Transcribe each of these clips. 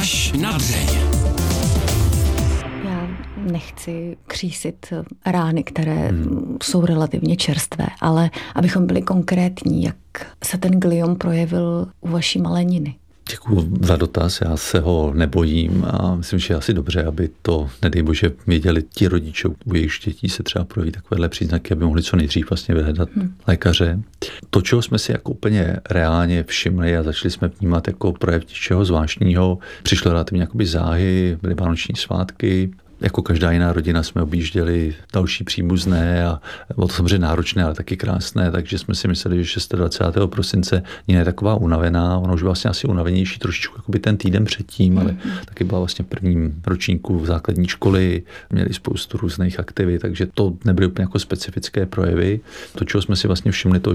Až na dřeň. Já nechci křísit rány, které jsou relativně čerstvé, ale abychom byli konkrétní, jak se ten gliom projevil u vaší malé Niny. Děkuji za dotaz, já se ho nebojím a myslím, že je asi dobře, aby to, nedej bože, věděli ti rodiče, u jejich dětí se třeba projeví takovéhle příznaky, aby mohli co nejdřív vlastně vyhledat lékaře. To, čeho jsme si jako úplně reálně všimli a začali jsme vnímat jako projev něčeho zvláštního, přišly relativně jakoby záhy, byly vánoční svátky. Jako každá jiná rodina jsme objížděli další příbuzné a bylo to samozřejmě náročné, ale taky krásné, takže jsme si mysleli, že 26. prosince je taková unavená, ona už byla vlastně asi unavenější trošičku jakoby ten týden předtím, ale taky byla vlastně v prvním ročníku v základní školy, měli spoustu různých aktivit, takže to nebyly úplně jako specifické projevy. To, čeho jsme si vlastně všimli toho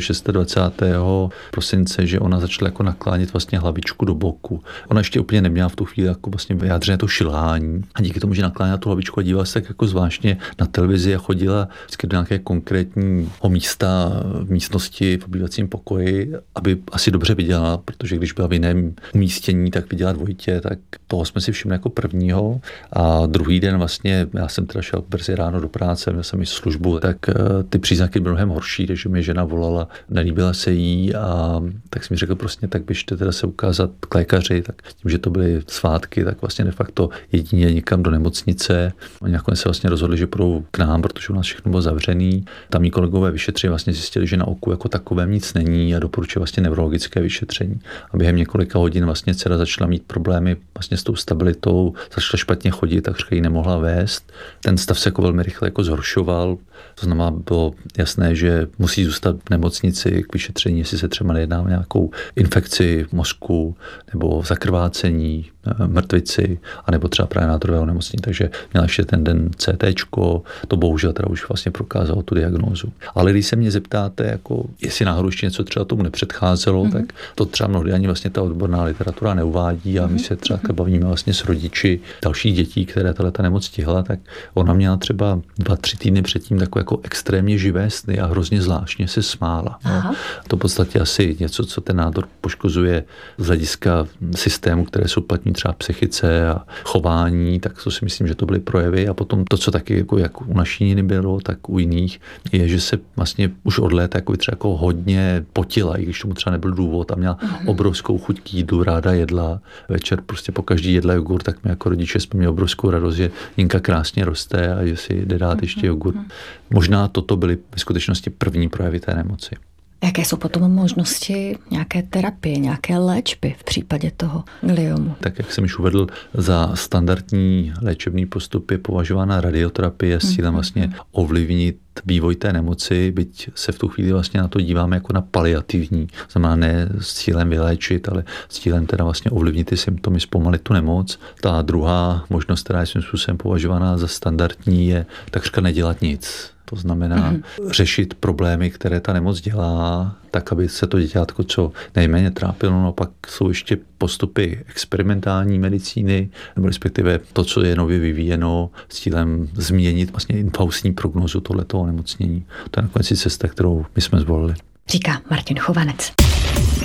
26. prosince, že ona začala jako naklánět vlastně hlavičku do boku. Ona ještě úplně neměla v tu chvíli jako vlastně vyjádřené to šilhání a díky tomu, že nakláněla tu hlavičku a dívala se tak jako zvláštně na televizi a chodila vždycky do nějaké konkrétního místa v místnosti v obývacím pokoji, aby asi dobře viděla, protože když byla v jiném umístění, tak viděla dvojitě, tak toho jsme si všimli jako prvního a druhý den vlastně, já jsem teda šel brzy ráno do práce, měl jsem i službu, tak ty příznaky byly mnohem horší, takže mi žena volala, nelíbila se jí a tak jsem mi řekl prostě, tak běžte teda se ukázat k lékaři, tak tím, že to byly svátky, tak vlastně de facto jedině někam do nemocnice. Oni nakonec se vlastně rozhodli, že půjdou k nám, protože u nás všechno bylo zavřený. Tamní kolegové vyšetřili vlastně zjistili, že na oku jako takovém nic není a doporučili vlastně neurologické vyšetření. A během několika hodin vlastně dcera začala mít problémy vlastně s tou stabilitou, začala špatně chodit, takže ji nemohla vést. Ten stav se jako velmi rychle jako zhoršoval. To znamená, bylo jasné, že musí zůstat v nemocnici k vyšetření, jestli se třeba nejedná o nějakou infekci v mozku nebo zakrvácení, mrtvici, anebo třeba právě nádorového onemocnění. Takže měla ještě ten den CTčko, to bohužel teda už vlastně prokázalo tu diagnózu. Ale když se mě zeptáte, jako jestli náhodou ještě něco třeba tomu nepředcházelo, tak to třeba mnohdy ani vlastně ta odborná literatura neuvádí a my se třeba bavíme vlastně s rodiči dalších dětí, které ta nemoc stihla, tak ona měla třeba 2-3 týdny předtím takové jako extrémně živé sny a hrozně zvláštně se smála. No. To v podstatě asi něco, co ten nádor poškozuje z hlediska systému, které jsou platní třeba psychice a chování, tak to si myslím, že to byly projevy. A potom to, co taky jako jak u naší Niny bylo, tak u jiných, je, že se vlastně už od léta jako třeba jako hodně potila, i když tomu třeba nebyl důvod a měla obrovskou chuť k jídlu, ráda jedla. Večer prostě po každý jedla jogurt, tak my jako rodiče jsme měli obrovskou radost, že Jinka krásně roste a že si jde dát ještě jogurt. Možná toto byly ve skutečnosti první projevy té nemoci. Jaké jsou potom možnosti nějaké terapie, nějaké léčby v případě toho gliomu? Tak jak jsem již uvedl, za standardní léčebný postup je považována radioterapie s cílem vlastně ovlivnit vývoj té nemoci, byť se v tu chvíli vlastně na to díváme jako na paliativní, znamená ne s cílem vyléčit, ale s cílem teda vlastně ovlivnit ty symptomy, zpomalit tu nemoc. Ta druhá možnost, která je svým způsobem považovaná za standardní, je takřka nedělat nic. To znamená řešit problémy, které ta nemoc dělá, tak, aby se to děťátko co nejméně trápilo. No pak jsou ještě postupy experimentální medicíny, nebo respektive to, co je nově vyvíjeno s cílem změnit vlastně infaustní prognózu tohletoho onemocnění. To je nakonec cesta, kterou my jsme zvolili. Říká Martin Chovanec.